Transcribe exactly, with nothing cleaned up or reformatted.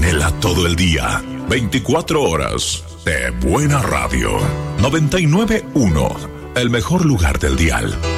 Anhela todo el día, veinticuatro horas de buena radio. noventa y nueve punto uno, el mejor lugar del dial.